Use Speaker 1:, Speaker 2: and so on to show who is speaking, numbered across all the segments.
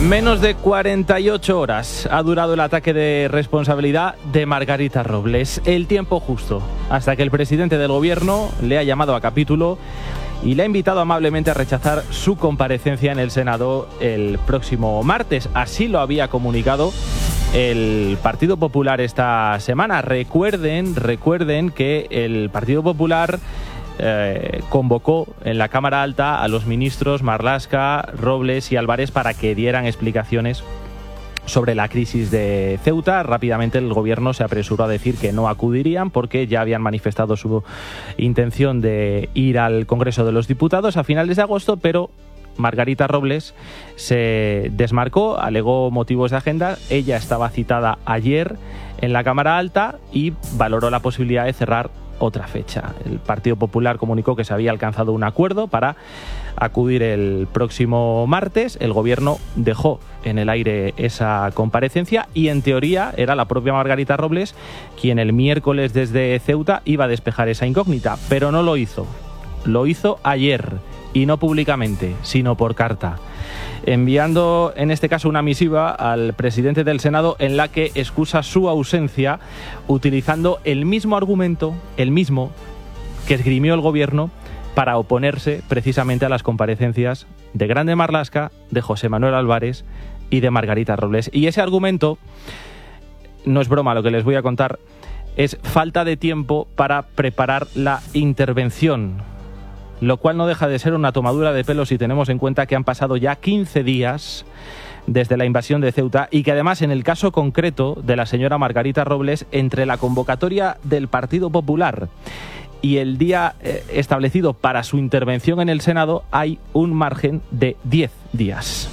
Speaker 1: Menos de 48 horas ha durado el ataque de responsabilidad de Margarita Robles. El tiempo justo, hasta que el presidente del gobierno le ha llamado a capítulo y le ha invitado amablemente a rechazar su comparecencia en el Senado el próximo martes. Así lo había comunicado el Partido Popular esta semana. Recuerden que el Partido Popular convocó en la Cámara Alta a los ministros Marlaska, Robles y Álvarez para que dieran explicaciones sobre la crisis de Ceuta. Rápidamente el gobierno se apresuró a decir que no acudirían porque ya habían manifestado su intención de ir al Congreso de los Diputados a finales de agosto, pero Margarita Robles se desmarcó, alegó motivos de agenda. Ella estaba citada ayer en la Cámara Alta y valoró la posibilidad de cerrar otra fecha. El Partido Popular comunicó que se había alcanzado un acuerdo para acudir el próximo martes. El gobierno dejó en el aire esa comparecencia y en teoría era la propia Margarita Robles quien el miércoles desde Ceuta iba a despejar esa incógnita, pero no lo hizo. Lo hizo ayer y no públicamente, sino por carta, enviando en este caso una misiva al presidente del Senado en la que excusa su ausencia utilizando el mismo argumento, el mismo que esgrimió el gobierno para oponerse precisamente a las comparecencias de Grande Marlaska, de José Manuel Álvarez y de Margarita Robles. Y ese argumento, no es broma lo que les voy a contar, es falta de tiempo para preparar la intervención, lo cual no deja de ser una tomadura de pelo si tenemos en cuenta que han pasado ya 15 días desde la invasión de Ceuta y que además en el caso concreto de la señora Margarita Robles, entre la convocatoria del Partido Popular y el día establecido para su intervención en el Senado hay un margen de 10 días.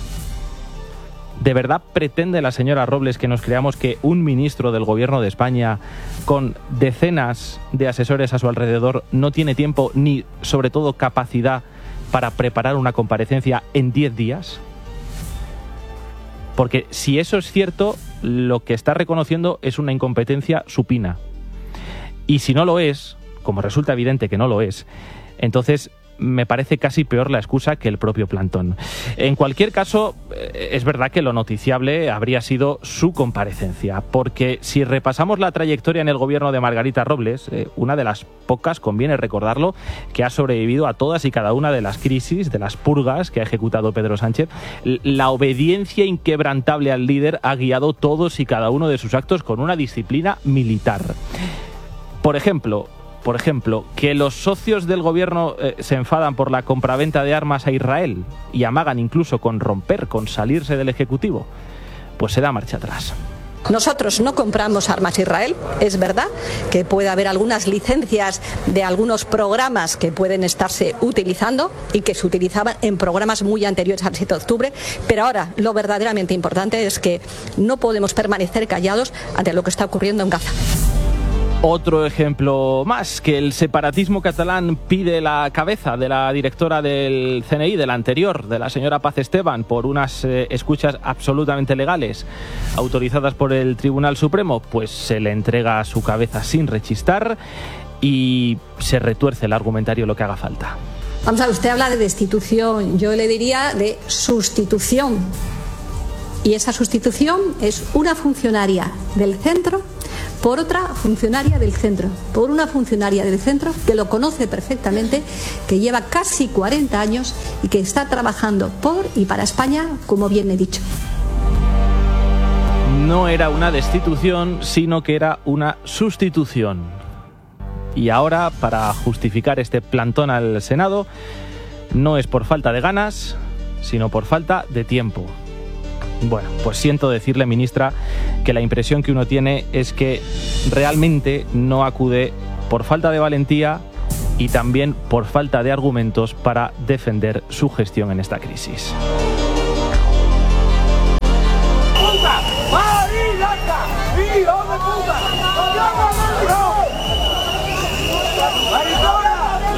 Speaker 1: ¿De verdad pretende la señora Robles que nos creamos que un ministro del Gobierno de España, con decenas de asesores a su alrededor, no tiene tiempo ni, sobre todo, capacidad para preparar una comparecencia en 10 días? Porque si eso es cierto, lo que está reconociendo es una incompetencia supina. Y si no lo es, como resulta evidente que no lo es, entonces me parece casi peor la excusa que el propio plantón. En cualquier caso, es verdad que lo noticiable habría sido su comparecencia, porque si repasamos la trayectoria en el gobierno de Margarita Robles, una de las pocas, conviene recordarlo, que ha sobrevivido a todas y cada una de las crisis, de las purgas que ha ejecutado Pedro Sánchez, la obediencia inquebrantable al líder ha guiado todos y cada uno de sus actos con una disciplina militar. Por ejemplo, que los socios del gobierno se enfadan por la compraventa de armas a Israel y amagan incluso con romper, con salirse del Ejecutivo, pues se da marcha atrás.
Speaker 2: Nosotros no compramos armas a Israel. Es verdad que puede haber algunas licencias de algunos programas que pueden estarse utilizando y que se utilizaban en programas muy anteriores al 7 de octubre, pero ahora lo verdaderamente importante es que no podemos permanecer callados ante lo que está ocurriendo en Gaza.
Speaker 1: Otro ejemplo más, que el separatismo catalán pide la cabeza de la directora del CNI, de la anterior, de la señora Paz Esteban, por unas escuchas absolutamente legales autorizadas por el Tribunal Supremo, pues se le entrega su cabeza sin rechistar y se retuerce el argumentario lo que haga falta.
Speaker 2: Vamos a ver, usted habla de destitución, yo le diría de sustitución. Y esa sustitución es una funcionaria del centro por otra funcionaria del centro, por una funcionaria del centro que lo conoce perfectamente, que lleva casi 40 años y que está trabajando por y para España, como bien he dicho.
Speaker 1: No era una destitución, sino que era una sustitución. Y ahora, para justificar este plantón al Senado, no es por falta de ganas, sino por falta de tiempo. Bueno, pues siento decirle, ministra, que la impresión que uno tiene es que realmente no acude por falta de valentía y también por falta de argumentos para defender su gestión en esta crisis.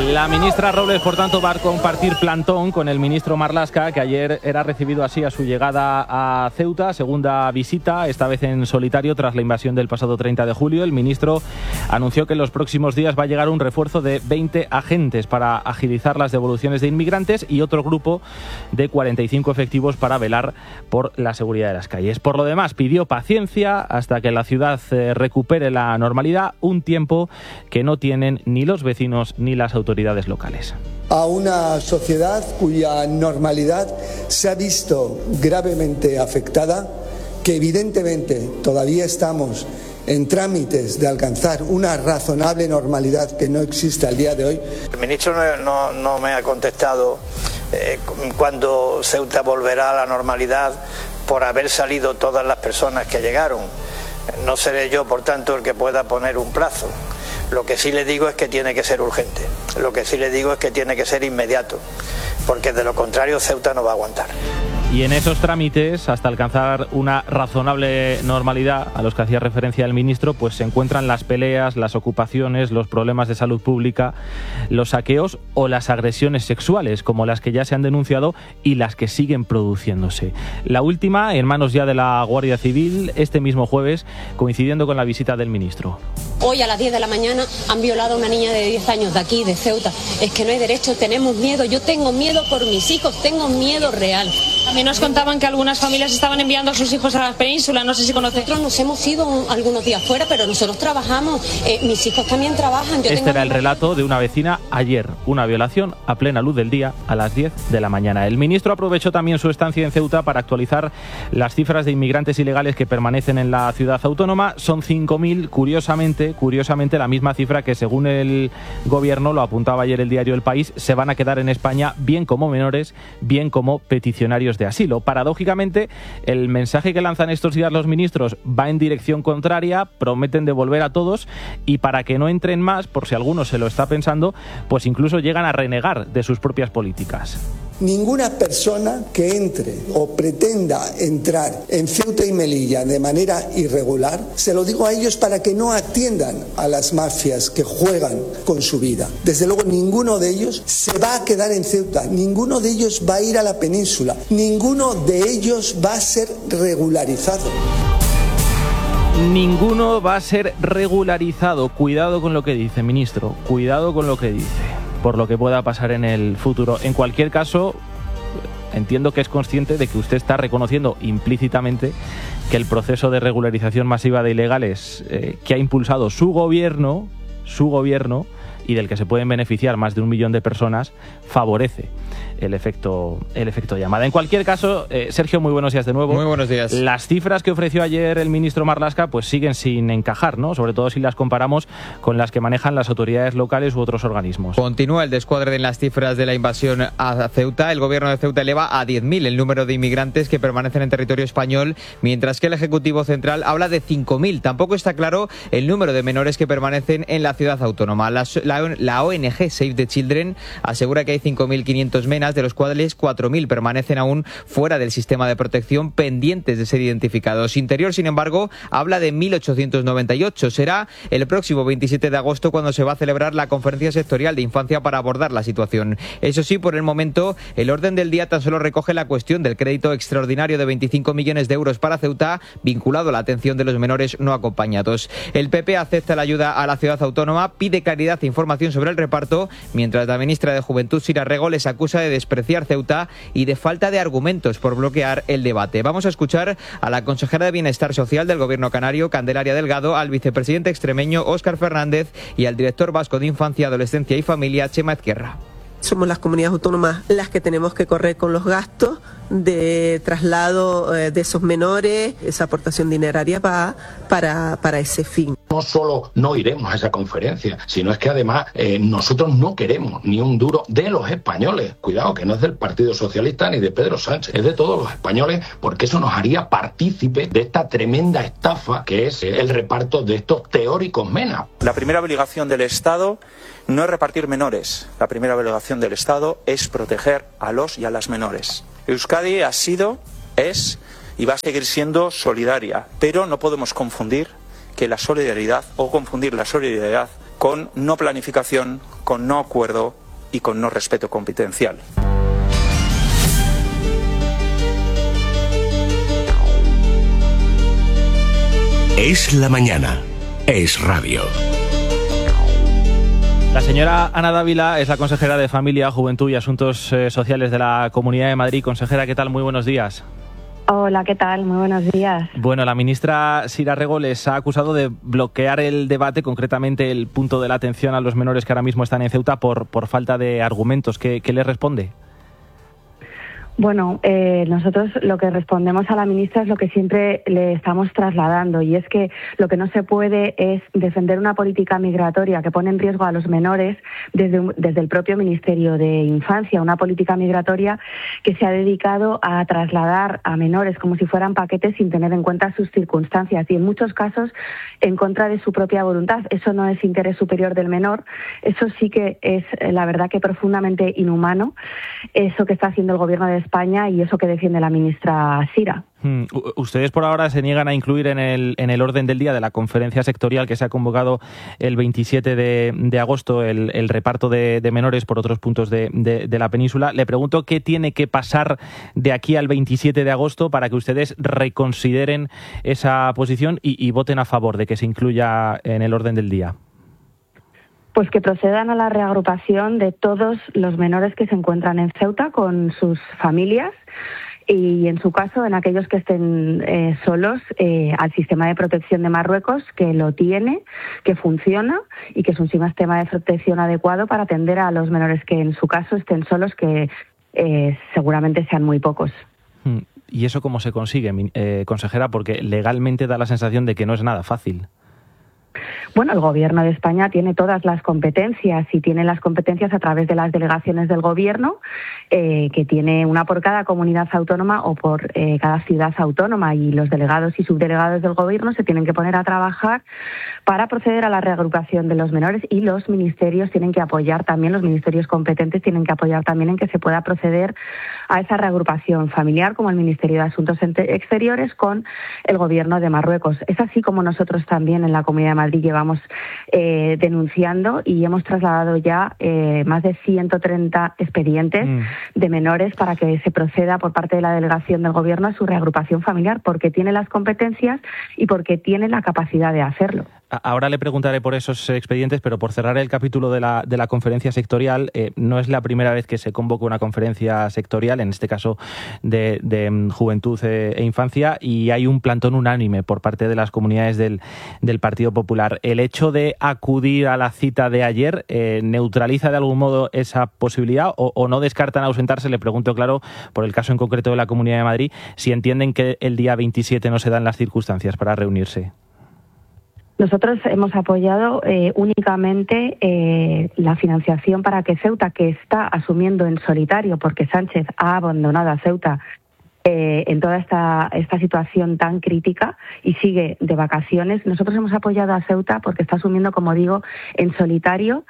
Speaker 1: La ministra Robles, por tanto, va a compartir plantón con el ministro Marlaska, que ayer era recibido así a su llegada a Ceuta, segunda visita, esta vez en solitario tras la invasión del pasado 30 de julio. El ministro anunció que en los próximos días va a llegar un refuerzo de 20 agentes para agilizar las devoluciones de inmigrantes y otro grupo de 45 efectivos para velar por la seguridad de las calles. Por lo demás, pidió paciencia hasta que la ciudad recupere la normalidad, un tiempo que no tienen ni los vecinos ni las autoridades locales.
Speaker 3: A una sociedad cuya normalidad se ha visto gravemente afectada, que evidentemente todavía estamos en trámites de alcanzar una razonable normalidad que no existe al día de hoy.
Speaker 4: El ministro no me ha contestado cuándo Ceuta volverá a la normalidad por haber salido todas las personas que llegaron. No seré yo, por tanto, el que pueda poner un plazo. Lo que sí le digo es que tiene que ser urgente. Lo que sí le digo es que tiene que ser inmediato, porque de lo contrario Ceuta no va a aguantar.
Speaker 1: Y en esos trámites, hasta alcanzar una razonable normalidad a los que hacía referencia el ministro, pues se encuentran las peleas, las ocupaciones, los problemas de salud pública, los saqueos o las agresiones sexuales, como las que ya se han denunciado y las que siguen produciéndose. La última, en manos ya de la Guardia Civil, este mismo jueves, coincidiendo con la visita del ministro.
Speaker 5: Hoy a las 10 de la mañana han violado a una niña de 10 años de aquí, de Ceuta. Es que no hay derecho, tenemos miedo. Yo tengo miedo por mis hijos, tengo miedo real.
Speaker 6: También nos contaban que algunas familias estaban enviando a sus hijos a la península, no sé si conocen.
Speaker 5: Nosotros nos hemos ido algunos días fuera, pero nosotros trabajamos, mis hijos también trabajan.
Speaker 1: Este era el relato de una vecina ayer, una violación a plena luz del día a las 10 de la mañana. El ministro aprovechó también su estancia en Ceuta para actualizar las cifras de inmigrantes ilegales que permanecen en la ciudad autónoma. Son 5.000, curiosamente la misma cifra que, según el gobierno, lo apuntaba ayer el diario El País, se van a quedar en España bien como menores, bien como peticionarios de asilo. Paradójicamente, el mensaje que lanzan estos días los ministros va en dirección contraria, prometen devolver a todos y, para que no entren más, por si alguno se lo está pensando, pues incluso llegan a renegar de sus propias políticas.
Speaker 3: Ninguna persona que entre o pretenda entrar en Ceuta y Melilla de manera irregular, se lo digo a ellos para que no atiendan a las mafias que juegan con su vida. Desde luego, ninguno de ellos se va a quedar en Ceuta, ninguno de ellos va a ir a la península, ninguno de ellos va a ser regularizado.
Speaker 1: Ninguno va a ser regularizado. Cuidado con lo que dice, ministro, cuidado con lo que dice, por lo que pueda pasar en el futuro. En cualquier caso, entiendo que es consciente de que usted está reconociendo implícitamente que el proceso de regularización masiva de ilegales que ha impulsado su gobierno, y del que se pueden beneficiar más de 1 millón de personas, favorece el efecto llamada. En cualquier caso, Sergio, muy buenos días de nuevo.
Speaker 7: Muy buenos días.
Speaker 1: Las cifras que ofreció ayer el ministro Marlaska pues siguen sin encajar, ¿no? Sobre todo si las comparamos con las que manejan las autoridades locales u otros organismos.
Speaker 7: Continúa el descuadre en las cifras de la invasión a Ceuta. El gobierno de Ceuta eleva a 10.000 el número de inmigrantes que permanecen en territorio español, mientras que el Ejecutivo Central habla de 5.000. Tampoco está claro el número de menores que permanecen en la ciudad autónoma. La ONG Save the Children asegura que hay 5.500 menas, de los cuales 4.000 permanecen aún fuera del sistema de protección, pendientes de ser identificados. Interior, sin embargo, habla de 1.898. Será el próximo 27 de agosto cuando se va a celebrar la conferencia sectorial de infancia para abordar la situación. Eso sí, por el momento, el orden del día tan solo recoge la cuestión del crédito extraordinario de 25 millones de euros para Ceuta, vinculado a la atención de los menores no acompañados. El PP acepta la ayuda a la ciudad autónoma, pide claridad e información sobre el reparto, mientras la ministra de Juventud, Sira Rego, les acusa de despreciar Ceuta y de falta de argumentos por bloquear el debate. Vamos a escuchar a la consejera de Bienestar Social del Gobierno canario, Candelaria Delgado, al vicepresidente extremeño, Óscar Fernández, y al director vasco de Infancia, Adolescencia y Familia, Chema Ezquerra.
Speaker 8: Somos las comunidades autónomas las que tenemos que correr con los gastos de traslado de esos menores. Esa aportación dineraria va para ese fin.
Speaker 9: No solo no iremos a esa conferencia, sino es que además nosotros no queremos ni un duro de los españoles. Cuidado, que no es del Partido Socialista ni de Pedro Sánchez, es de todos los españoles, porque eso nos haría partícipe de esta tremenda estafa que es el reparto de estos teóricos MENA.
Speaker 10: La primera obligación del Estado no es repartir menores. La primera obligación del Estado es proteger a los y a las menores. Euskadi ha sido, es y va a seguir siendo solidaria, pero no podemos confundir la solidaridad con no planificación, con no acuerdo y con no respeto competencial.
Speaker 11: Es la mañana. Es radio.
Speaker 1: La señora Ana Dávila es la consejera de Familia, Juventud y Asuntos Sociales de la Comunidad de Madrid. Consejera, ¿qué tal? Muy buenos días.
Speaker 12: Hola, ¿qué tal? Muy buenos días.
Speaker 1: Bueno, la ministra Sira Rego les ha acusado de bloquear el debate, concretamente el punto de la atención a los menores que ahora mismo están en Ceuta por falta de argumentos. ¿Qué les responde?
Speaker 12: Bueno, nosotros lo que respondemos a la ministra es lo que siempre le estamos trasladando, y es que lo que no se puede es defender una política migratoria que pone en riesgo a los menores desde el propio Ministerio de Infancia, una política migratoria que se ha dedicado a trasladar a menores como si fueran paquetes sin tener en cuenta sus circunstancias y en muchos casos en contra de su propia voluntad. Eso no es interés superior del menor, eso sí que es la verdad que profundamente inhumano, eso que está haciendo el Gobierno de España y eso que defiende la ministra Sira.
Speaker 1: Ustedes por ahora se niegan a incluir en el orden del día de la conferencia sectorial que se ha convocado el 27 de agosto el reparto de menores por otros puntos de la península. Le pregunto qué tiene que pasar de aquí al 27 de agosto para que ustedes reconsideren esa posición y voten a favor de que se incluya en el orden del día.
Speaker 12: Pues que procedan a la reagrupación de todos los menores que se encuentran en Ceuta con sus familias y, en su caso, en aquellos que estén solos, al sistema de protección de Marruecos, que lo tiene, que funciona y que es un sistema de protección adecuado para atender a los menores que, en su caso, estén solos, que seguramente sean muy pocos.
Speaker 1: ¿Y eso cómo se consigue, consejera? Porque legalmente da la sensación de que no es nada fácil.
Speaker 12: Bueno, el Gobierno de España tiene todas las competencias y tiene las competencias a través de las delegaciones del Gobierno, que tiene una por cada comunidad autónoma o por cada ciudad autónoma, y los delegados y subdelegados del Gobierno se tienen que poner a trabajar para proceder a la reagrupación de los menores, y los ministerios tienen que apoyar también, los ministerios competentes tienen que apoyar también en que se pueda proceder a esa reagrupación familiar, como el Ministerio de Asuntos Exteriores con el Gobierno de Marruecos. Es así como nosotros también en la Comunidad de Madrid llevamos denunciando y hemos trasladado ya más de 130 expedientes de menores para que se proceda por parte de la delegación del Gobierno a su reagrupación familiar, porque tiene las competencias y porque tiene la capacidad de hacerlo.
Speaker 1: Ahora le preguntaré por esos expedientes, pero por cerrar el capítulo de la conferencia sectorial, no es la primera vez que se convoca una conferencia sectorial, en este caso de Juventud e Infancia, y hay un plantón unánime por parte de las comunidades del Partido Popular. ¿El hecho de acudir a la cita de ayer neutraliza de algún modo esa posibilidad o no descartan ausentarse? Le pregunto, claro, por el caso en concreto de la Comunidad de Madrid, si entienden que el día 27 no se dan las circunstancias para reunirse.
Speaker 12: Nosotros hemos apoyado únicamente la financiación para que Ceuta, que está asumiendo en solitario, porque Sánchez ha abandonado a Ceuta en toda esta situación tan crítica y sigue de vacaciones, nosotros hemos apoyado a Ceuta porque está asumiendo, como digo, en solitario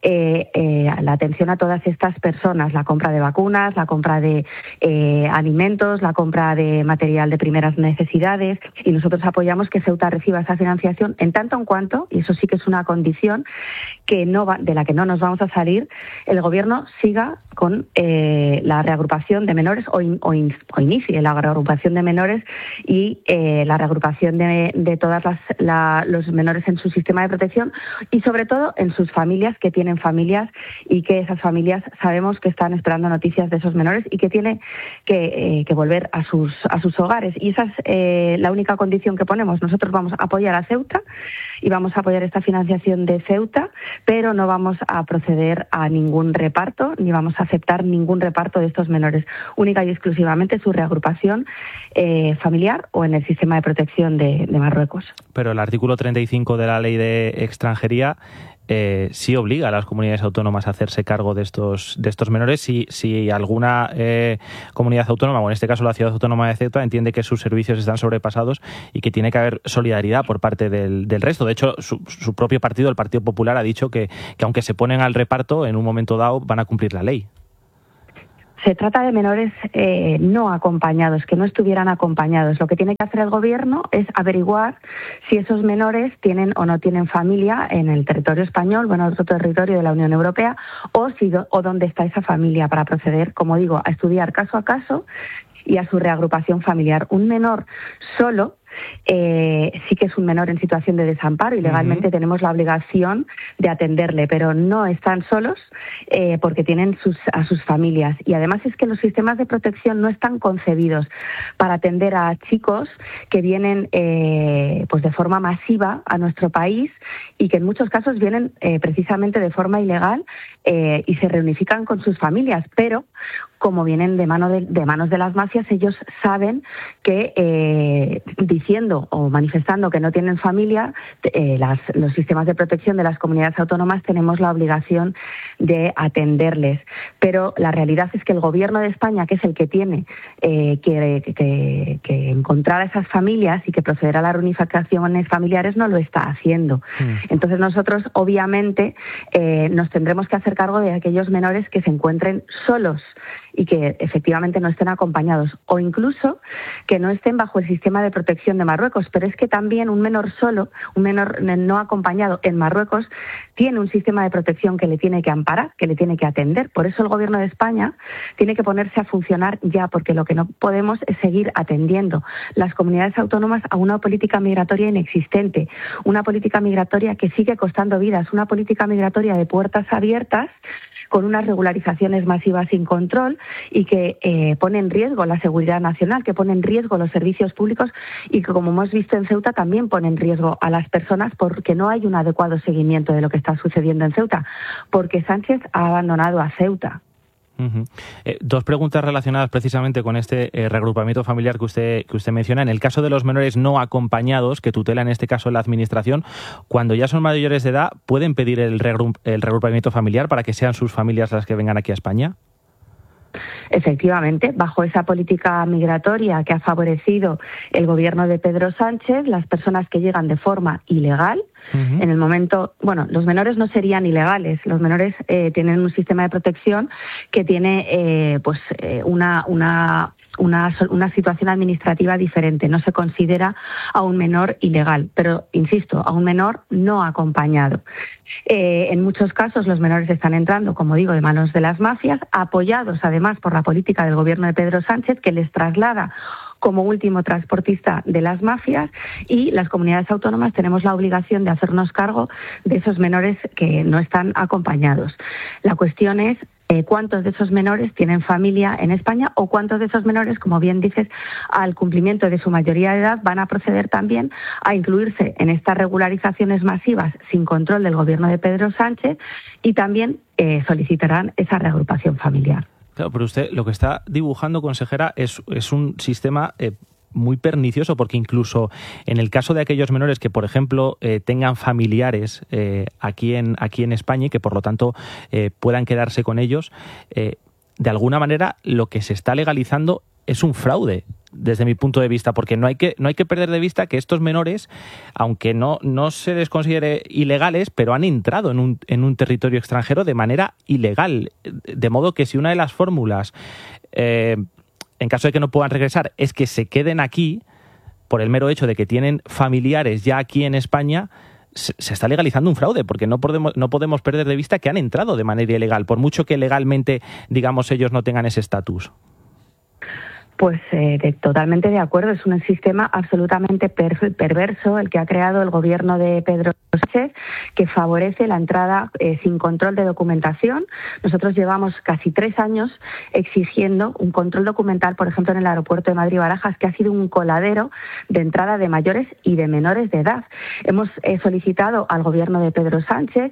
Speaker 12: la atención a todas estas personas, la compra de vacunas, la compra de alimentos, la compra de material de primeras necesidades, y nosotros apoyamos que Ceuta reciba esa financiación en tanto en cuanto, y eso sí que es una condición de la que no nos vamos a salir, el Gobierno siga con la reagrupación de menores o inicie la reagrupación de menores y la reagrupación de todas los menores en su sistema de protección, y sobre todo en sus familias, que tienen familias, y que esas familias sabemos que están esperando noticias de esos menores y que tienen que volver a sus hogares. Y esa es la única condición que ponemos. Nosotros vamos a apoyar a Ceuta y vamos a apoyar esta financiación de Ceuta, pero no vamos a proceder a ningún reparto ni vamos a aceptar ningún reparto de estos menores, única y exclusivamente su reagrupación familiar o en el sistema de protección de Marruecos.
Speaker 1: Pero el artículo 35 de la Ley de Extranjería sí obliga a las comunidades autónomas a hacerse cargo de estos menores si alguna comunidad autónoma, o en este caso la Ciudad Autónoma de Ceuta, entiende que sus servicios están sobrepasados y que tiene que haber solidaridad por parte del resto. De hecho, su propio partido, el Partido Popular, ha dicho que aunque se ponen al reparto, en un momento dado van a cumplir la ley.
Speaker 12: Se trata de menores no acompañados, que no estuvieran acompañados. Lo que tiene que hacer el Gobierno es averiguar si esos menores tienen o no tienen familia en el territorio español, bueno, en otro territorio de la Unión Europea, o dónde está esa familia, para proceder, como digo, a estudiar caso a caso y a su reagrupación familiar. Un menor solo sí que es un menor en situación de desamparo y legalmente tenemos la obligación de atenderle, pero no están solos porque tienen a sus familias. Y además es que los sistemas de protección no están concebidos para atender a chicos que vienen pues de forma masiva a nuestro país y que en muchos casos vienen precisamente de forma ilegal y se reunifican con sus familias, pero como vienen de manos de las mafias, ellos saben que diciendo o manifestando que no tienen familia, los sistemas de protección de las comunidades autónomas tenemos la obligación de atenderles. Pero la realidad es que el Gobierno de España, que es el que tiene que encontrar a esas familias y que proceder a las reunificaciones familiares, no lo está haciendo. Entonces nosotros, obviamente, nos tendremos que hacer cargo de aquellos menores que se encuentren solos y que efectivamente no estén acompañados, o incluso que no estén bajo el sistema de protección de Marruecos. Pero es que también un menor solo, un menor no acompañado en Marruecos, tiene un sistema de protección que le tiene que amparar, que le tiene que atender. Por eso el Gobierno de España tiene que ponerse a funcionar ya, porque lo que no podemos es seguir atendiendo las comunidades autónomas a una política migratoria inexistente, una política migratoria que sigue costando vidas, una política migratoria de puertas abiertas, con unas regularizaciones masivas sin control y que pone en riesgo la seguridad nacional, que pone en riesgo los servicios públicos y que, como hemos visto en Ceuta, también pone en riesgo a las personas porque no hay un adecuado seguimiento de lo que está sucediendo en Ceuta, porque Sánchez ha abandonado a Ceuta.
Speaker 1: Dos preguntas relacionadas precisamente con este reagrupamiento familiar que usted menciona. En el caso de los menores no acompañados, que tutela en este caso la Administración, cuando ya son mayores de edad, ¿pueden pedir el reagrupamiento familiar para que sean sus familias las que vengan aquí a España?
Speaker 12: Efectivamente, bajo esa política migratoria que ha favorecido el Gobierno de Pedro Sánchez, las personas que llegan de forma ilegal, en el momento, bueno, los menores no serían ilegales, los menores tienen un sistema de protección que tiene una situación administrativa diferente. No se considera a un menor ilegal, pero, insisto, a un menor no acompañado. En muchos casos los menores están entrando, como digo, de manos de las mafias, apoyados además por la política del Gobierno de Pedro Sánchez, que les traslada como último transportista de las mafias, y las comunidades autónomas tenemos la obligación de hacernos cargo de esos menores que no están acompañados. La cuestión es cuántos de esos menores tienen familia en España o cuántos de esos menores, como bien dices, al cumplimiento de su mayoría de edad van a proceder también a incluirse en estas regularizaciones masivas sin control del Gobierno de Pedro Sánchez y también solicitarán esa reagrupación familiar.
Speaker 1: Claro, pero usted lo que está dibujando, consejera, es un sistema muy pernicioso, porque incluso en el caso de aquellos menores que, por ejemplo, tengan familiares aquí en España y que, por lo tanto, puedan quedarse con ellos, de alguna manera lo que se está legalizando es un fraude, desde mi punto de vista, porque no hay que perder de vista que estos menores, aunque no se les considere ilegales, pero han entrado en un territorio extranjero de manera ilegal, de modo que si una de las fórmulas, en caso de que no puedan regresar, es que se queden aquí por el mero hecho de que tienen familiares ya aquí en España, se está legalizando un fraude, porque no podemos perder de vista que han entrado de manera ilegal, por mucho que legalmente, digamos, ellos no tengan ese estatus.
Speaker 12: Pues totalmente de acuerdo. Es un sistema absolutamente perverso el que ha creado el Gobierno de Pedro Sánchez, que favorece la entrada sin control de documentación. Nosotros llevamos casi 3 años exigiendo un control documental, por ejemplo, en el aeropuerto de Madrid-Barajas, que ha sido un coladero de entrada de mayores y de menores de edad. Hemos solicitado al Gobierno de Pedro Sánchez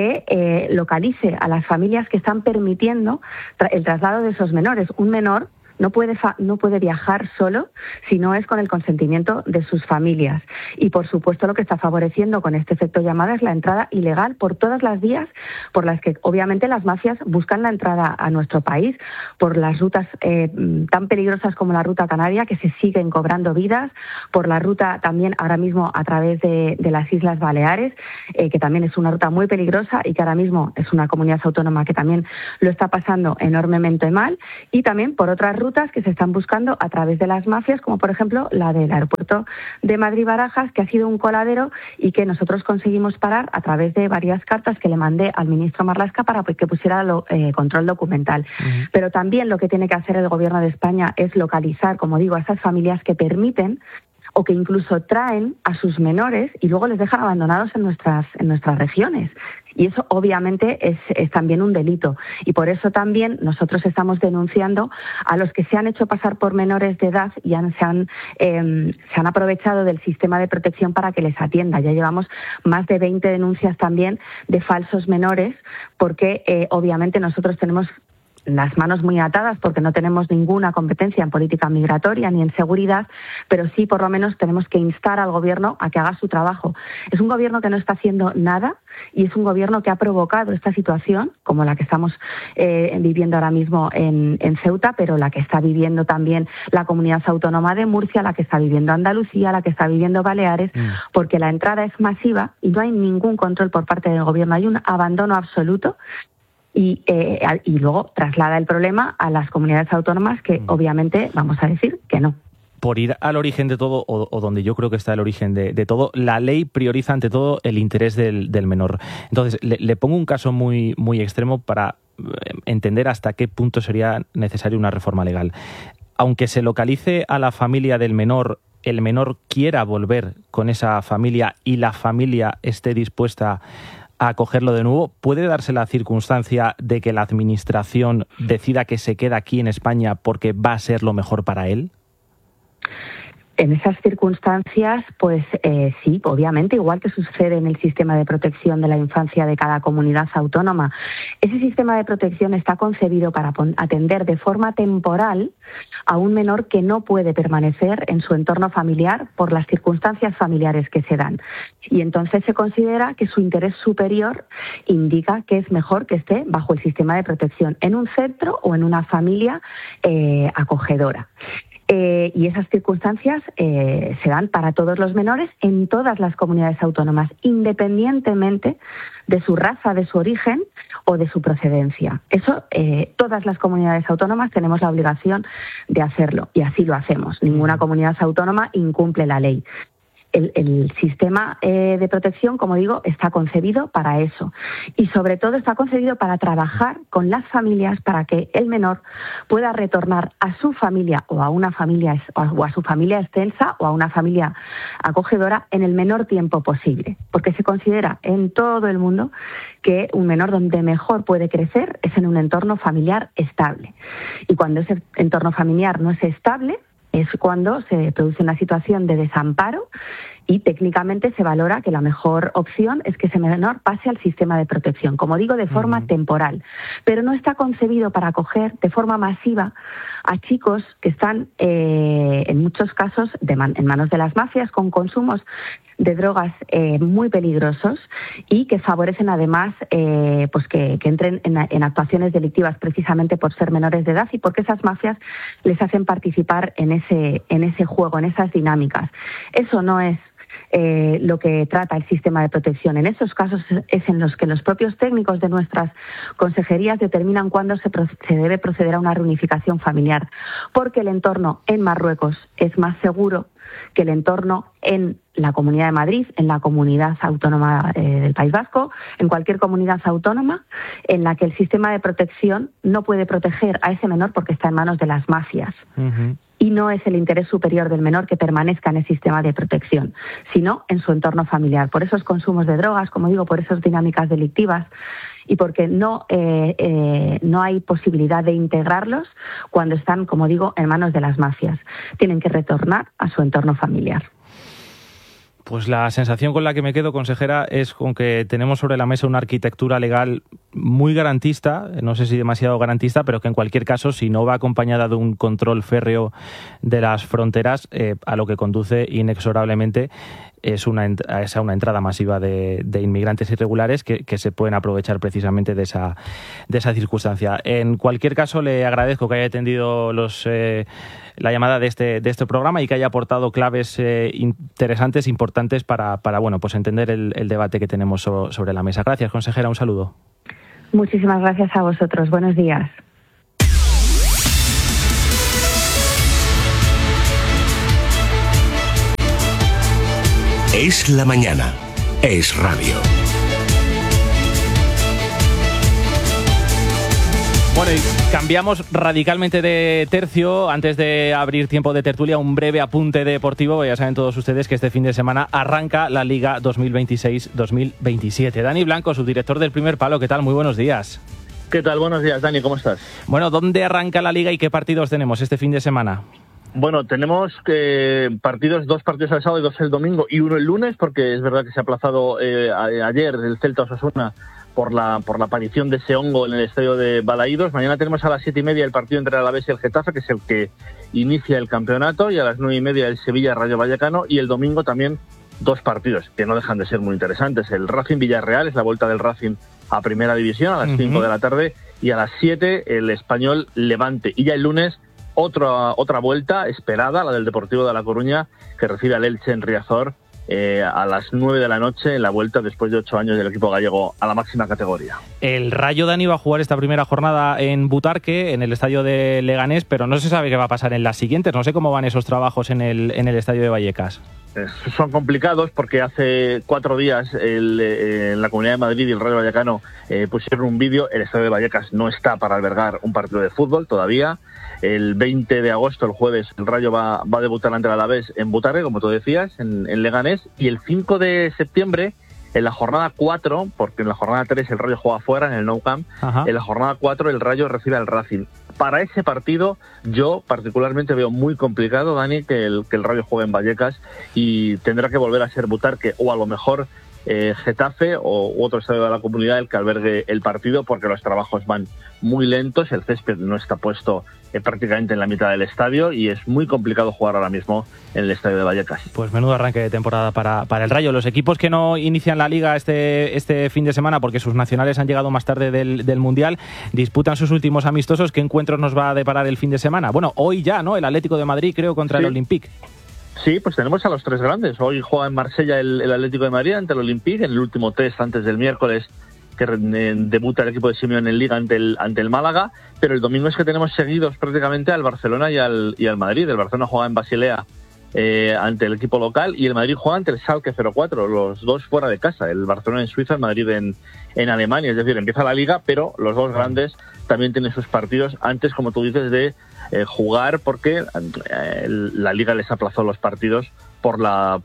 Speaker 12: que localice a las familias que están permitiendo el traslado de esos menores. Un menor no puede viajar solo si no es con el consentimiento de sus familias. Y, por supuesto, lo que está favoreciendo con este efecto llamada es la entrada ilegal por todas las vías por las que, obviamente, las mafias buscan la entrada a nuestro país, por las rutas tan peligrosas como la ruta canaria, que se siguen cobrando vidas, por la ruta también ahora mismo a través de las Islas Baleares, que también es una ruta muy peligrosa y que ahora mismo es una comunidad autónoma que también lo está pasando enormemente mal, y también por otras rutas que se están buscando a través de las mafias, como por ejemplo la del aeropuerto de Madrid-Barajas, que ha sido un coladero y que nosotros conseguimos parar a través de varias cartas que le mandé al ministro Marlaska para que pusiera control documental. Pero también lo que tiene que hacer el Gobierno de España es localizar, como digo, a esas familias que permiten o que incluso traen a sus menores y luego les dejan abandonados en nuestras regiones. Y eso obviamente es también un delito. Y por eso también nosotros estamos denunciando a los que se han hecho pasar por menores de edad y se han aprovechado del sistema de protección para que les atienda. Ya llevamos más de 20 denuncias también de falsos menores, porque obviamente nosotros tenemos las manos muy atadas porque no tenemos ninguna competencia en política migratoria ni en seguridad, pero sí por lo menos tenemos que instar al Gobierno a que haga su trabajo. Es un Gobierno que no está haciendo nada y es un Gobierno que ha provocado esta situación, como la que estamos viviendo ahora mismo en Ceuta, pero la que está viviendo también la Comunidad Autónoma de Murcia, la que está viviendo Andalucía, la que está viviendo Baleares, porque la entrada es masiva y no hay ningún control por parte del Gobierno, hay un abandono absoluto. Y luego traslada el problema a las comunidades autónomas que obviamente vamos a decir que no.
Speaker 1: Por ir al origen de todo, o donde yo creo que está el origen de todo, la ley prioriza ante todo el interés del menor. Entonces, le pongo un caso muy, muy extremo para entender hasta qué punto sería necesaria una reforma legal. Aunque se localice a la familia del menor, el menor quiera volver con esa familia y la familia esté dispuesta a acogerlo de nuevo, ¿puede darse la circunstancia de que la Administración decida que se queda aquí en España porque va a ser lo mejor para él?
Speaker 12: En esas circunstancias, pues sí, obviamente, igual que sucede en el sistema de protección de la infancia de cada comunidad autónoma. Ese sistema de protección está concebido para atender de forma temporal a un menor que no puede permanecer en su entorno familiar por las circunstancias familiares que se dan. Y entonces se considera que su interés superior indica que es mejor que esté bajo el sistema de protección en un centro o en una familia acogedora. Y esas circunstancias se dan para todos los menores en todas las comunidades autónomas, independientemente de su raza, de su origen o de su procedencia. Eso, todas las comunidades autónomas tenemos la obligación de hacerlo y así lo hacemos. Ninguna comunidad autónoma incumple la ley. El sistema de protección, como digo, está concebido para eso y sobre todo está concebido para trabajar con las familias para que el menor pueda retornar a su familia o a una familia o a su familia extensa o a una familia acogedora en el menor tiempo posible, porque se considera en todo el mundo que un menor donde mejor puede crecer es en un entorno familiar estable. Y cuando ese entorno familiar no es estable, es cuando se produce una situación de desamparo y técnicamente se valora que la mejor opción es que ese menor pase al sistema de protección, como digo, de forma temporal. Pero no está concebido para acoger de forma masiva a chicos que están, en muchos casos, en manos de las mafias con consumos de drogas muy peligrosos y que favorecen además pues que entren en actuaciones delictivas precisamente por ser menores de edad y porque esas mafias les hacen participar en ese juego, en esas dinámicas. Eso no es lo que trata el sistema de protección. En esos casos es en los que los propios técnicos de nuestras consejerías determinan cuándo se debe proceder a una reunificación familiar, porque el entorno en Marruecos es más seguro que el entorno en la Comunidad de Madrid, en la Comunidad Autónoma del País Vasco, en cualquier comunidad autónoma en la que el sistema de protección no puede proteger a ese menor porque está en manos de las mafias. Y no es el interés superior del menor que permanezca en el sistema de protección, sino en su entorno familiar. Por esos consumos de drogas, como digo, por esas dinámicas delictivas y porque no hay posibilidad de integrarlos cuando están, como digo, en manos de las mafias. Tienen que retornar a su entorno familiar.
Speaker 1: Pues la sensación con la que me quedo, consejera, es con que tenemos sobre la mesa una arquitectura legal muy garantista, no sé si demasiado garantista, pero que en cualquier caso, si no va acompañada de un control férreo de las fronteras, a lo que conduce inexorablemente es a una entrada masiva de inmigrantes irregulares que se pueden aprovechar precisamente de esa circunstancia. En cualquier caso, le agradezco que haya atendido la llamada de este programa y que haya aportado claves interesantes, importantes para bueno, pues entender el debate que tenemos sobre la mesa. Gracias, consejera, un saludo.
Speaker 12: Muchísimas gracias a vosotros. Buenos días.
Speaker 11: Es la mañana. Es radio.
Speaker 1: Bueno, y cambiamos radicalmente de tercio. Antes de abrir tiempo de tertulia, un breve apunte deportivo. Ya saben todos ustedes que este fin de semana arranca la Liga 2026-2027. Dani Blanco, subdirector del Primer Palo. ¿Qué tal? Muy buenos días.
Speaker 13: ¿Qué tal? Buenos días, Dani. ¿Cómo estás?
Speaker 1: Bueno, ¿dónde arranca la Liga y qué partidos tenemos este fin de semana?
Speaker 13: Bueno, tenemos dos partidos el sábado y dos el domingo y uno el lunes, porque es verdad que se ha aplazado ayer el Celta Osasuna por la aparición de ese hongo en el estadio de Balaídos. Mañana tenemos a las 7:30 el partido entre el Alavés y el Getafe, que es el que inicia el campeonato, y a las 9:30 el Sevilla-Rayo Vallecano, y el domingo también dos partidos que no dejan de ser muy interesantes. El Racing-Villarreal, es la vuelta del Racing a Primera División a las 5 de la tarde, y a las 7 el Español-Levante. Y ya el lunes otra vuelta esperada, la del Deportivo de La Coruña, que recibe al Elche en Riazor a las 9 de la noche en la vuelta después de 8 años del equipo gallego a la máxima categoría.
Speaker 1: El Rayo, Dani, va a jugar esta primera jornada en Butarque, en el estadio de Leganés, pero no se sabe qué va a pasar en las siguientes. No sé cómo van esos trabajos en el estadio de Vallecas.
Speaker 13: Son complicados porque hace 4 días en la Comunidad de Madrid y el Rayo Vallecano pusieron un vídeo. El estadio de Vallecas no está para albergar un partido de fútbol todavía. El 20 de agosto, el jueves, el Rayo va a debutar ante el Alavés en Butarque, como tú decías, en Leganés. Y el 5 de septiembre, en la jornada 4, porque en la jornada 3 el Rayo juega fuera, en el Nou Camp, en la jornada 4 el Rayo recibe al Racing. Para ese partido, yo particularmente veo muy complicado, Dani, que el Rayo juegue en Vallecas, y tendrá que volver a ser Butarque, o a lo mejor Getafe o otro estadio de la Comunidad el que albergue el partido, porque los trabajos van muy lentos, el césped no está puesto prácticamente en la mitad del estadio y es muy complicado jugar ahora mismo en el estadio de Vallecas.
Speaker 1: Pues menudo arranque de temporada para el Rayo. Los equipos que no inician la Liga este fin de semana porque sus nacionales han llegado más tarde del Mundial, disputan sus últimos amistosos. ¿Qué encuentros nos va a deparar el fin de semana? Bueno, hoy ya, ¿no? El Atlético de Madrid, creo, contra el Olympique.
Speaker 13: Sí, pues tenemos a los tres grandes. Hoy juega en Marsella el Atlético de Madrid ante el Olympique, en el último test antes del miércoles, que debuta el equipo de Simeone en Liga ante el Málaga, pero el domingo es que tenemos seguidos prácticamente al Barcelona y al Madrid. El Barcelona juega en Basilea ante el equipo local y el Madrid juega ante el Schalke 04, los dos fuera de casa, el Barcelona en Suiza, el Madrid en Alemania. Es decir, empieza la Liga, pero los dos grandes también tienen sus partidos antes, como tú dices, de jugar, porque la Liga les aplazó los partidos por la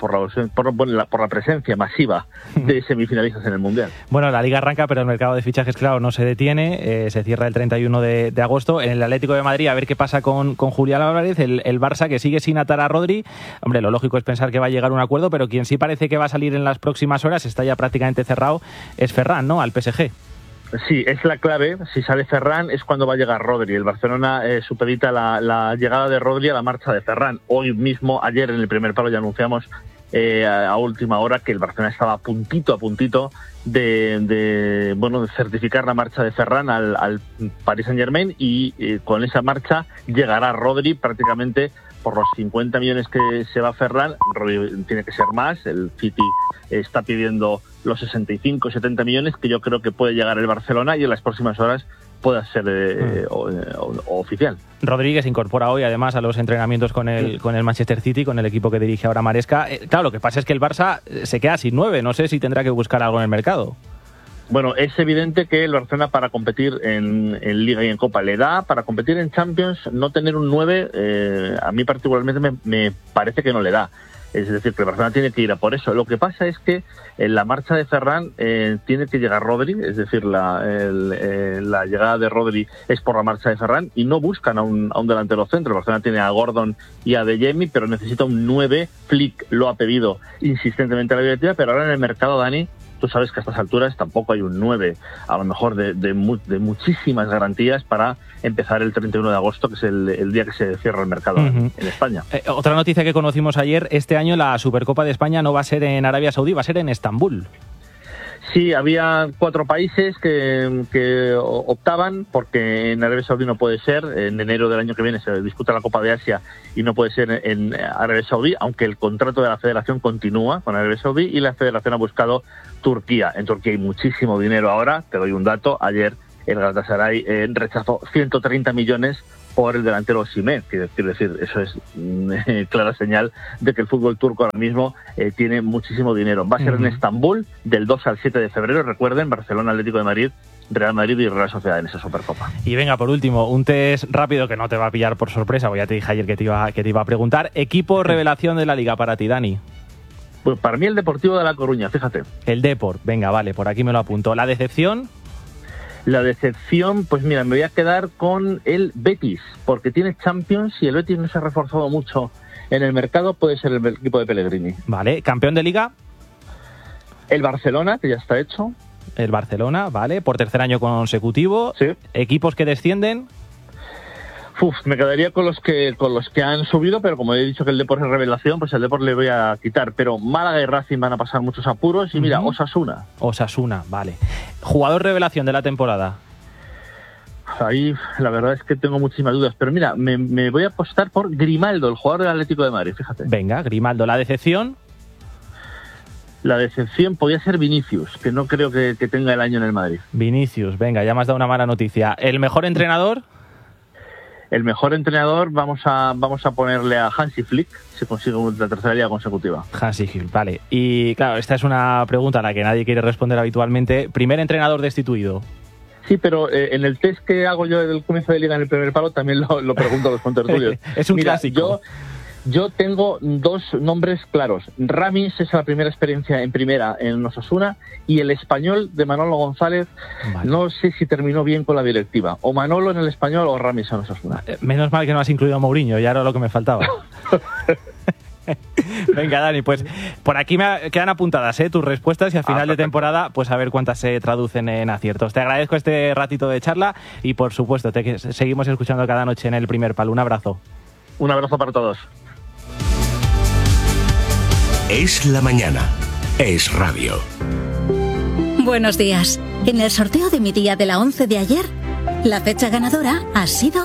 Speaker 13: presencia masiva de semifinalistas en el Mundial.
Speaker 1: Bueno, la Liga arranca, pero el mercado de fichajes, claro, no se detiene. Se cierra el 31 de agosto. En el Atlético de Madrid, a ver qué pasa con Julián Álvarez. El Barça, que sigue sin atar a Rodri. Hombre, lo lógico es pensar que va a llegar a un acuerdo, pero quien sí parece que va a salir en las próximas horas, está ya prácticamente cerrado, es Ferran, ¿no? Al PSG.
Speaker 13: Sí, es la clave. Si sale Ferran es cuando va a llegar Rodri. El Barcelona supedita la llegada de Rodri a la marcha de Ferran. Hoy mismo, ayer en el Primer Palo, ya anunciamos a última hora que el Barcelona estaba a puntito de certificar la marcha de Ferran al Paris Saint-Germain, y con esa marcha llegará Rodri prácticamente por los 50 millones que se va Ferran. Rodri tiene que ser más. El City está pidiendo los 65, 70 millones, que yo creo que puede llegar el Barcelona y en las próximas horas pueda ser oficial.
Speaker 1: Rodríguez se incorpora hoy además a los entrenamientos con el Manchester City, con el equipo que dirige ahora Maresca. Claro, lo que pasa es que el Barça se queda sin 9, no sé si tendrá que buscar algo en el mercado.
Speaker 13: Bueno, es evidente que el Barcelona, para competir en Liga y en Copa le da, para competir en Champions no tener un 9, a mí particularmente me parece que no le da. Es decir, que el Barcelona tiene que ir a por eso. Lo que pasa es que en la marcha de Ferran tiene que llegar Rodri, es decir, la llegada de Rodri es por la marcha de Ferran y no buscan a un delantero centro. El Barcelona tiene a Gordon y a De Jemi, pero necesita un 9. Flick lo ha pedido insistentemente a la directiva, pero ahora en el mercado, Dani, tú sabes que a estas alturas tampoco hay un 9, a lo mejor de muchísimas garantías para empezar el 31 de agosto, que es el día que se cierra el mercado en España.
Speaker 1: Otra noticia que conocimos ayer, este año la Supercopa de España no va a ser en Arabia Saudí, va a ser en Estambul.
Speaker 13: Sí, había 4 países que optaban, porque en Arabia Saudí no puede ser. En enero del año que viene se disputa la Copa de Asia y no puede ser en Arabia Saudí, aunque el contrato de la federación continúa con Arabia Saudí y la federación ha buscado Turquía. En Turquía hay muchísimo dinero ahora, te doy un dato. Ayer el Galatasaray rechazó 130 millones por el delantero Osimhen. Quiero decir, eso es clara señal de que el fútbol turco ahora mismo tiene muchísimo dinero. Va a ser en Estambul del 2 al 7 de febrero. Recuerden, Barcelona, Atlético de Madrid, Real Madrid y Real Sociedad en esa Supercopa.
Speaker 1: Y venga, por último, un test rápido que no te va a pillar por sorpresa, porque ya te dije ayer que te iba a preguntar. Equipo revelación de la Liga para ti, Dani.
Speaker 13: Pues para mí el Deportivo de La Coruña, fíjate.
Speaker 1: El Deport, venga, vale, por aquí me lo apunto. ¿La decepción?
Speaker 13: La decepción, pues mira, me voy a quedar con el Betis, porque tiene Champions y el Betis no se ha reforzado mucho en el mercado, puede ser el equipo de Pellegrini.
Speaker 1: Vale, ¿campeón de Liga?
Speaker 13: El Barcelona, que ya está hecho.
Speaker 1: El Barcelona, vale, por tercer año consecutivo.
Speaker 13: Sí.
Speaker 1: ¿Equipos que descienden?
Speaker 13: Me quedaría con los que han subido, pero como he dicho que el Depor es revelación, pues el Depor le voy a quitar. Pero Málaga y Racing van a pasar muchos apuros y mira, Osasuna.
Speaker 1: Osasuna, vale. ¿Jugador revelación de la temporada?
Speaker 13: Ahí la verdad es que tengo muchísimas dudas, pero mira, me voy a apostar por Grimaldo, el jugador del Atlético de Madrid, fíjate.
Speaker 1: Venga, Grimaldo. ¿La decepción?
Speaker 13: La decepción podría ser Vinicius, que no creo que tenga el año en el Madrid.
Speaker 1: Vinicius, venga, ya me has dado una mala noticia. ¿El mejor entrenador?
Speaker 13: El mejor entrenador vamos a ponerle a Hansi Flick, si consigue la tercera liga consecutiva.
Speaker 1: Hansi Flick, vale. Y claro, esta es una pregunta a la que nadie quiere responder habitualmente. ¿Primer entrenador destituido?
Speaker 13: Sí, pero en el test que hago yo del comienzo de liga en el primer palo también lo pregunto a los contertulios.
Speaker 1: Es un clásico.
Speaker 13: Yo tengo 2 nombres claros. Ramis es la primera experiencia en primera en Osasuna y el Español de Manolo González, vale. No sé si terminó bien con la directiva. O Manolo en el Español o Ramis en Osasuna.
Speaker 1: Menos mal que no has incluido a Mourinho, ya era lo que me faltaba. Venga, Dani, pues por aquí quedan apuntadas tus respuestas y a final de temporada pues a ver cuántas se traducen en aciertos. Te agradezco este ratito de charla y por supuesto te seguimos escuchando cada noche en el primer palo. Un abrazo.
Speaker 13: Un abrazo para todos.
Speaker 11: Es la mañana. Es radio.
Speaker 14: Buenos días. En el sorteo de mi día de la 11 de ayer, la fecha ganadora ha sido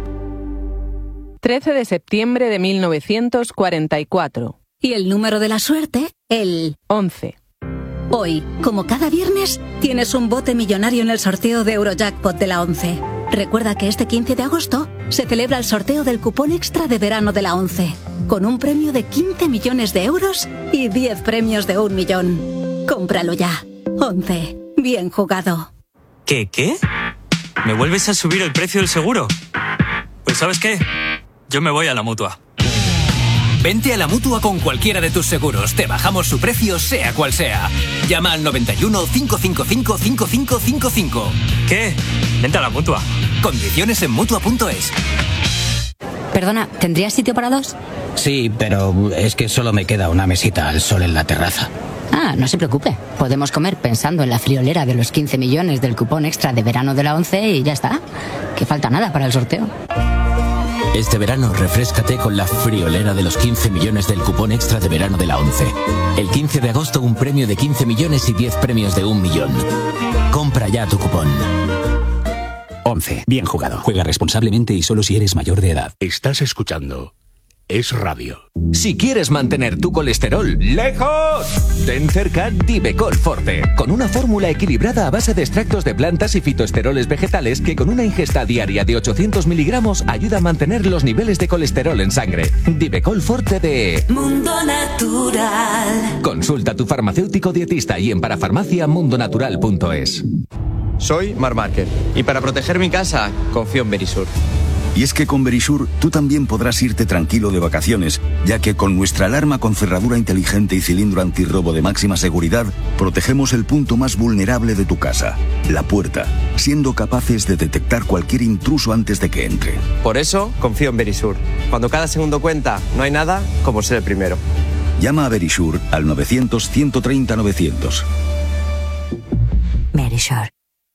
Speaker 15: 13 de septiembre de 1944.
Speaker 14: Y el número de la suerte, el
Speaker 15: 11.
Speaker 14: Hoy, como cada viernes, tienes un bote millonario en el sorteo de Eurojackpot de la 11. Recuerda que este 15 de agosto se celebra el sorteo del cupón extra de verano de la 11, con un premio de 15 millones de euros y 10 premios de 1 millón. Cómpralo ya. 11. Bien jugado.
Speaker 16: ¿Qué? ¿Me vuelves a subir el precio del seguro? Pues ¿sabes qué? Yo me voy a la Mutua.
Speaker 17: Vente a la Mutua con cualquiera de tus seguros. Te bajamos su precio, sea cual sea. Llama al 91 555 5555.
Speaker 16: ¿Qué? Vente a la Mutua.
Speaker 17: Condiciones en Mutua.es.
Speaker 18: Perdona, ¿tendrías sitio para 2?
Speaker 19: Sí, pero es que solo me queda una mesita al sol en la terraza.
Speaker 18: Ah, no se preocupe. Podemos comer pensando en la friolera de los 15 millones del cupón extra de verano de la 11 y ya está. Que falta nada para el sorteo.
Speaker 17: Este verano refréscate con la friolera de los 15 millones del cupón extra de verano de la 11. El 15 de agosto un premio de 15 millones y 10 premios de 1 millón. Compra ya tu cupón.
Speaker 11: 11. Bien jugado. Juega responsablemente y solo si eres mayor de edad. Estás escuchando Es Radio.
Speaker 17: Si quieres mantener tu colesterol lejos, ten cerca Divecol Forte, con una fórmula equilibrada a base de extractos de plantas y fitoesteroles vegetales que con una ingesta diaria de 800 miligramos ayuda a mantener los niveles de colesterol en sangre. Divecol Forte de
Speaker 20: Mundo Natural.
Speaker 17: Consulta a tu farmacéutico dietista y en parafarmacia mundonatural.es.
Speaker 21: Soy Marc Márquez y para proteger mi casa confío en Verisur. Y es que con Verisure tú también podrás irte tranquilo de vacaciones, ya que con nuestra alarma con cerradura inteligente y cilindro antirrobo de máxima seguridad, protegemos el punto más vulnerable de tu casa, la puerta, siendo capaces de detectar cualquier intruso antes de que entre.
Speaker 22: Por eso confío en Verisure. Cuando cada segundo cuenta, no hay nada como ser el primero.
Speaker 21: Llama a Verisure al 900-130-900.
Speaker 20: Verisure.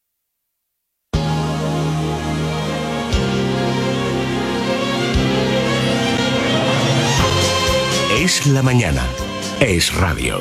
Speaker 11: Es la mañana. Es radio.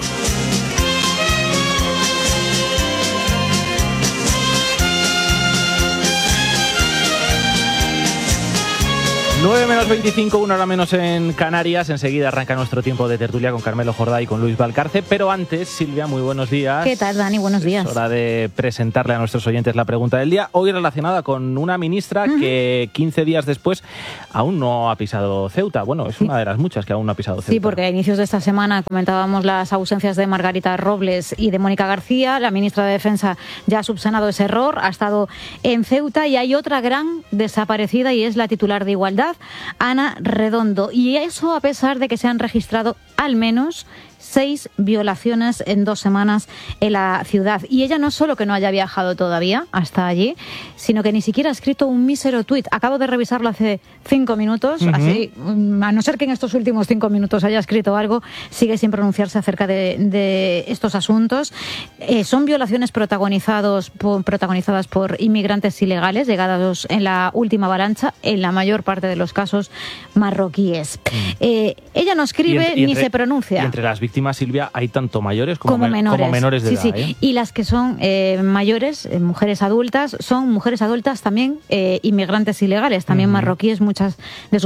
Speaker 1: 9:25, 1 hora menos en Canarias. Enseguida arranca nuestro tiempo de tertulia con Carmelo Jordá y con Luis Valcarce. Pero antes, Silvia, muy buenos días.
Speaker 23: ¿Qué tal, Dani? Buenos días.
Speaker 1: Es hora de presentarle a nuestros oyentes la pregunta del día. Hoy relacionada con una ministra que 15 días después aún no ha pisado Ceuta. Bueno, es una de las muchas que aún no ha pisado Ceuta.
Speaker 23: Sí, porque a inicios de esta semana comentábamos las ausencias de Margarita Robles y de Mónica García. La ministra de Defensa ya ha subsanado ese error, ha estado en Ceuta, y hay otra gran desaparecida y es la titular de Igualdad, Ana Redondo. Y eso a pesar de que se han registrado al menos 6 violaciones en 2 semanas en la ciudad. Y ella no solo que no haya viajado todavía hasta allí, sino que ni siquiera ha escrito un mísero tuit. Acabo de revisarlo hace 5 minutos, así, a no ser que en estos últimos 5 minutos haya escrito algo, sigue sin pronunciarse acerca de estos asuntos. Son violaciones protagonizadas por inmigrantes ilegales llegados en la última avalancha, en la mayor parte de los casos marroquíes. Ella no escribe ni se pronuncia.
Speaker 1: Y entre las víctimas, Silvia, hay tanto mayores como menores de edad.
Speaker 23: Sí. Y las que son mayores, mujeres adultas, son mujeres adultas también inmigrantes ilegales, también marroquíes, muchas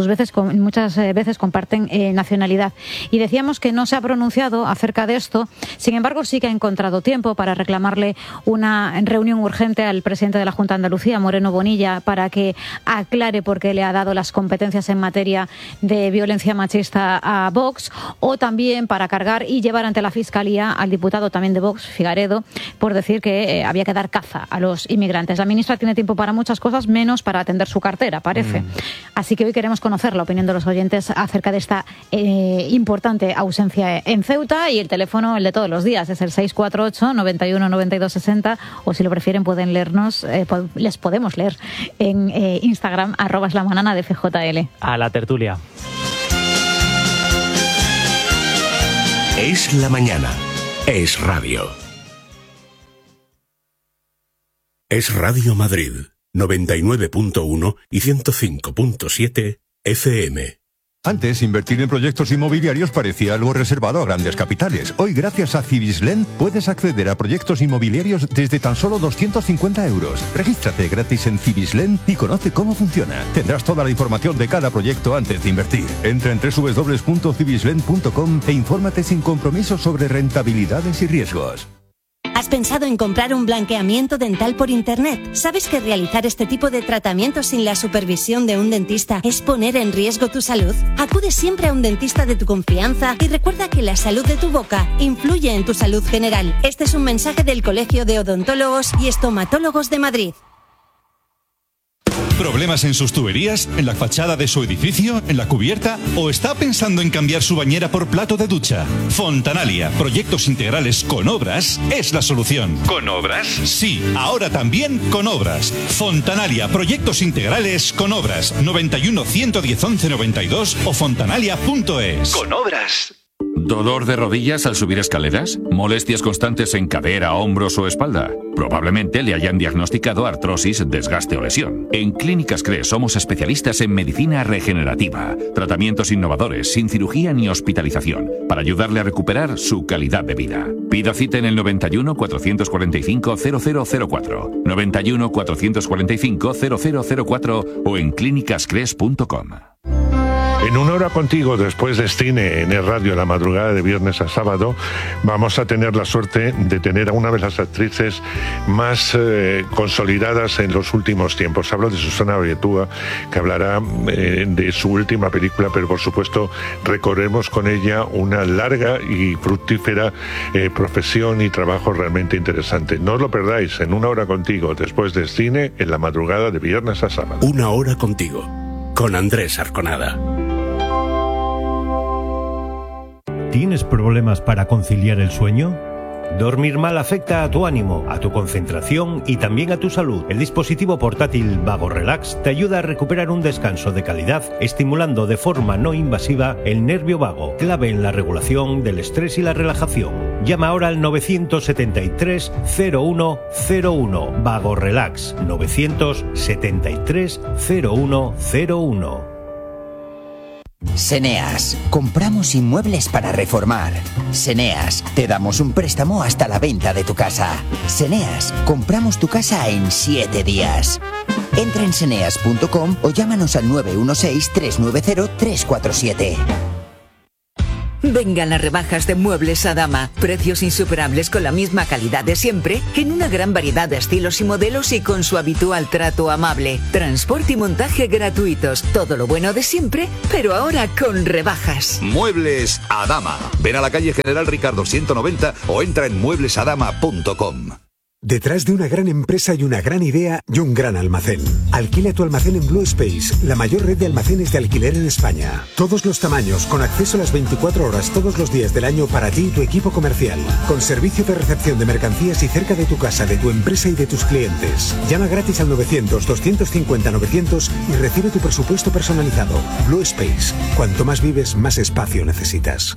Speaker 23: veces comparten nacionalidad. Y decíamos que no se ha pronunciado acerca de esto, sin embargo sí que ha encontrado tiempo para reclamarle una reunión urgente al presidente de la Junta de Andalucía, Moreno Bonilla, para que aclare por qué le ha dado las competencias en materia de violencia machista a Vox, o también para cargar y llevar ante la Fiscalía al diputado también de Vox, Figaredo, por decir que había que dar caza a los inmigrantes. La ministra tiene tiempo para muchas cosas, menos para atender su cartera, parece. Así que hoy queremos conocer la opinión de los oyentes acerca de esta importante ausencia en Ceuta, y el teléfono, el de todos los días, es el 648 91 92 60, o si lo prefieren pueden leernos, les podemos leer en Instagram, @lamanana de FJL.
Speaker 1: A la tertulia.
Speaker 11: Es la mañana. Es radio. Es Radio Madrid, 99.1 y 105.7 FM.
Speaker 24: Antes, invertir en proyectos inmobiliarios parecía algo reservado a grandes capitales. Hoy, gracias a Civislend, puedes acceder a proyectos inmobiliarios desde tan solo 250 euros. Regístrate gratis en Civislend y conoce cómo funciona. Tendrás toda la información de cada proyecto antes de invertir. Entra en www.civislend.com e infórmate sin compromiso sobre rentabilidades y riesgos.
Speaker 25: ¿Has pensado en comprar un blanqueamiento dental por internet? ¿Sabes que realizar este tipo de tratamientos sin la supervisión de un dentista es poner en riesgo tu salud? Acude siempre a un dentista de tu confianza y recuerda que la salud de tu boca influye en tu salud general. Este es un mensaje del Colegio de Odontólogos y Estomatólogos de Madrid.
Speaker 26: ¿Problemas en sus tuberías? ¿En la fachada de su edificio? ¿En la cubierta? ¿O está pensando en cambiar su bañera por plato de ducha? Fontanalia, proyectos integrales con obras, es la solución. ¿Con obras? Sí, ahora también con obras. Fontanalia, proyectos integrales con obras. 91 110 11 92 o fontanalia.es.
Speaker 27: Con obras. ¿Dolor de rodillas al subir escaleras? ¿Molestias constantes en cadera, hombros o espalda? Probablemente le hayan diagnosticado artrosis, desgaste o lesión. En Clínicas CRE somos especialistas en medicina regenerativa, tratamientos innovadores, sin cirugía ni hospitalización, para ayudarle a recuperar su calidad de vida. Pida cita en el 91 445 0004, 91 445 0004 o en clínicascres.com.
Speaker 28: En Una Hora Contigo, después de cine en el radio, la madrugada de viernes a sábado, vamos a tener la suerte de tener a una de las actrices más consolidadas en los últimos tiempos. Hablo de Susana Abetúa, que hablará de su última película, pero por supuesto recorremos con ella una larga y fructífera profesión y trabajo realmente interesante. No os lo perdáis, en Una Hora Contigo, después de cine en la madrugada de viernes a sábado.
Speaker 11: Una Hora Contigo.
Speaker 2: con Andrés Arconada.
Speaker 3: ¿Tienes problemas para conciliar el sueño? Dormir mal afecta a tu ánimo, a tu concentración y también a tu salud. El dispositivo portátil Vago Relax te ayuda a recuperar un descanso de calidad, estimulando de forma no invasiva el nervio vago, clave en la regulación del estrés y la relajación. Llama ahora al 973 0101 Vago Relax 973 0101.
Speaker 4: Seneas, compramos inmuebles para reformar. Seneas, te damos un préstamo hasta la venta de tu casa. Seneas, compramos tu casa en 7 días. Entra en seneas.com o llámanos al 916-390-347.
Speaker 5: Vengan las rebajas de Muebles Adama. Precios insuperables con la misma calidad de siempre, en una gran variedad de estilos y modelos y con su habitual trato amable. Transporte y montaje gratuitos. Todo lo bueno de siempre, pero ahora con rebajas.
Speaker 6: Muebles Adama. Ven a la calle General Ricardo 190 o entra en mueblesadama.com.
Speaker 7: Detrás de una gran empresa y una gran idea y un gran almacén. Alquila tu almacén en Blue Space, la mayor red de almacenes de alquiler en España. Todos los tamaños, con acceso a las 24 horas todos los días del año para ti y tu equipo comercial. Con servicio de recepción de mercancías y cerca de tu casa, de tu empresa y de tus clientes. Llama gratis al 900-250-900 y recibe tu presupuesto personalizado. Blue Space. Cuanto más vives, más espacio necesitas.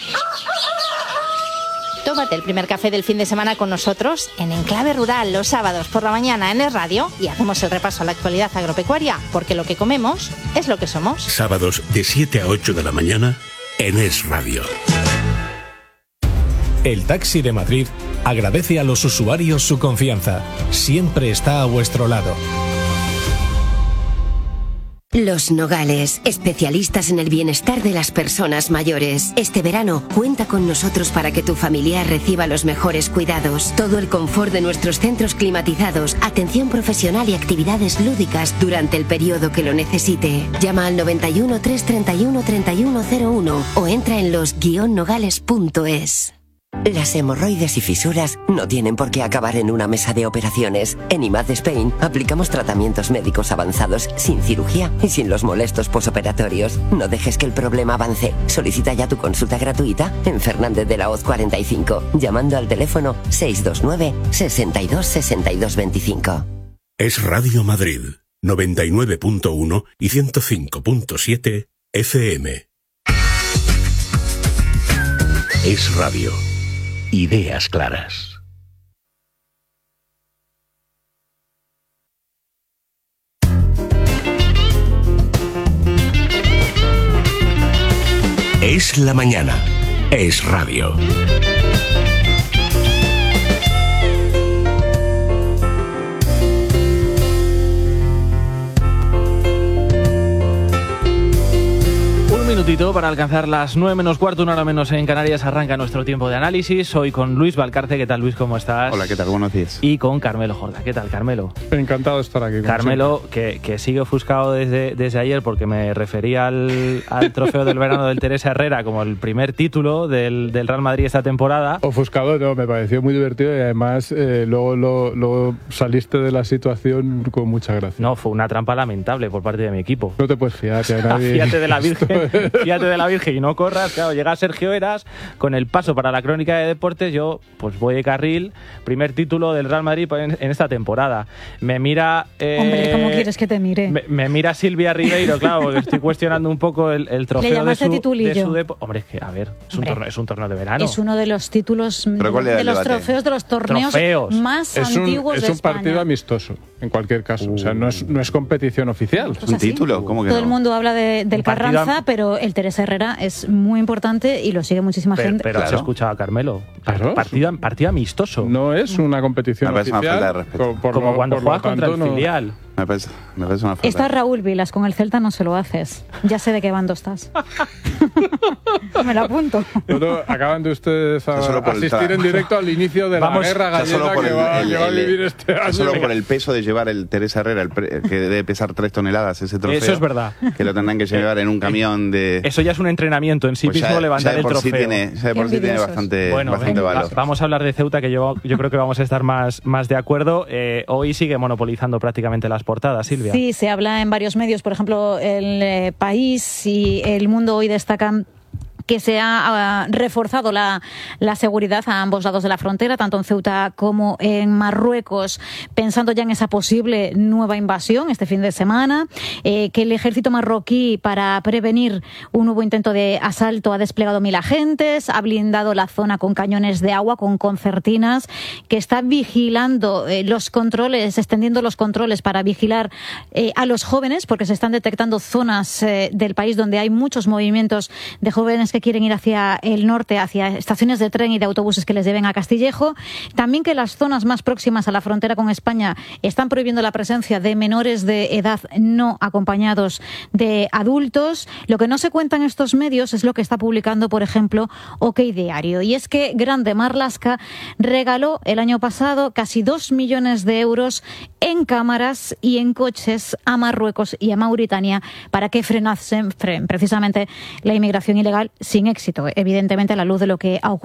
Speaker 8: Tómate el primer café del fin de semana con nosotros en Enclave Rural los sábados por la mañana en Es Radio y hacemos el repaso a la actualidad agropecuaria, porque lo que comemos es lo que somos.
Speaker 2: Sábados de 7 a 8 de la mañana en Es Radio.
Speaker 9: El Taxi de Madrid agradece a los usuarios su confianza. Siempre está a vuestro lado.
Speaker 29: Los Nogales, especialistas en el bienestar de las personas mayores. Este verano, cuenta con nosotros para que tu familiar reciba los mejores cuidados. Todo el confort de nuestros centros climatizados, atención profesional y actividades lúdicas durante el periodo que lo necesite. Llama al 91 331 3101 o entra en los-nogales.es.
Speaker 30: Las hemorroides y fisuras no tienen por qué acabar en una mesa de operaciones. En IMAD Spain aplicamos tratamientos médicos avanzados sin cirugía y sin los molestos posoperatorios. No dejes que el problema avance. Solicita ya tu consulta gratuita en Fernández de la Hoz 45, llamando al teléfono 629 62 62 25.
Speaker 2: Es Radio Madrid, 99.1 y 105.7 FM. Es Radio. Ideas claras. Es la mañana. Es Radio.
Speaker 1: Un minutito para alcanzar las 9 menos cuarto, una hora menos en Canarias, arranca nuestro tiempo de análisis. Hoy con Luis Valcarce. ¿Qué tal, Luis? ¿Cómo estás?
Speaker 31: Hola, ¿qué tal? Buenos días.
Speaker 1: Y con Carmelo Jorda. ¿Qué tal, Carmelo?
Speaker 31: Encantado de estar aquí.
Speaker 1: Carmelo, que sigue ofuscado desde ayer porque me refería al trofeo del verano del Teresa Herrera como el primer título del Real Madrid esta temporada.
Speaker 31: Ofuscado, no, me pareció muy divertido y además luego saliste de la situación con mucha gracia.
Speaker 1: No, fue una trampa lamentable por parte de mi equipo.
Speaker 31: No te puedes fiar a nadie.
Speaker 1: Fíjate de la Virgen. Fíjate de la Virgen y no corras. Claro, llega Sergio Eras con el paso para la crónica de deportes. Yo pues voy de carril. Primer título del Real Madrid en esta temporada. Me mira...
Speaker 23: Hombre, ¿cómo quieres que te mire?
Speaker 1: Me mira Silvia Ribeiro, claro, porque estoy cuestionando un poco el trofeo de su Hombre, es que, a ver, es un torneo de verano.
Speaker 23: Es uno de los títulos, de los trofeos, de los torneos más antiguos de España.
Speaker 31: Es un partido amistoso, en cualquier caso. O sea, no es competición oficial.
Speaker 23: ¿Es un título? ¿Cómo que todo el mundo habla del Carranza, pero el Teresa Herrera es muy importante y lo sigue muchísima gente.
Speaker 1: Pero has escuchado a Carmelo. Claro. Partido amistoso.
Speaker 31: No es una competición oficial. Una falta de respeto.
Speaker 1: Como cuando juegas contra el filial.
Speaker 31: Me parece una falta.
Speaker 23: Está Raúl Vilas, con el Celta no se lo haces. Ya sé de qué bando estás. me lo apunto.
Speaker 31: Acaban de ustedes a asistir en directo al inicio de la guerra gallega que va a vivir este año.
Speaker 10: Solo por el peso de llevar el Teresa Herrera, que debe pesar 3 toneladas ese trofeo.
Speaker 1: Eso es verdad.
Speaker 10: Que lo tendrán que llevar en un camión de...
Speaker 1: Eso ya es un entrenamiento en sí
Speaker 10: pues
Speaker 1: mismo, levantar el trofeo.
Speaker 10: Ya de por sí tiene bastante valor.
Speaker 1: Vamos a hablar de Ceuta, que yo creo que vamos a estar más de acuerdo. Hoy sigue monopolizando prácticamente las portadas, Silvia.
Speaker 23: Sí, se habla en varios medios, por ejemplo, El País y El Mundo hoy destacan que se ha reforzado la seguridad a ambos lados de la frontera, tanto en Ceuta como en Marruecos, pensando ya en esa posible nueva invasión este fin de semana, que el ejército marroquí, para prevenir un nuevo intento de asalto, ha desplegado 1.000 agentes, ha blindado la zona con cañones de agua, con concertinas, que está vigilando los controles, extendiendo los controles para vigilar a los jóvenes, porque se están detectando zonas del país donde hay muchos movimientos de jóvenes que quieren ir hacia el norte, hacia estaciones de tren y de autobuses que les lleven a Castillejo. También que las zonas más próximas a la frontera con España están prohibiendo la presencia de menores de edad no acompañados de adultos. Lo que no se cuenta en estos medios es lo que está publicando, por ejemplo, OK Diario. Y es que Grande Marlaska regaló el año pasado casi 2 millones de euros en cámaras y en coches a Marruecos y a Mauritania para que frenasen precisamente la inmigración ilegal, sin éxito, evidentemente, a la luz de lo que ha ocurrido.